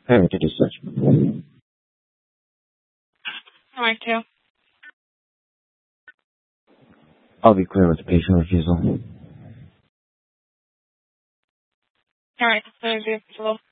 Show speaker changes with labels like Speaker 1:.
Speaker 1: Prior to discharge.
Speaker 2: Mark 2.
Speaker 1: I'll be clear with the patient refusal.
Speaker 2: Alright, so refusal.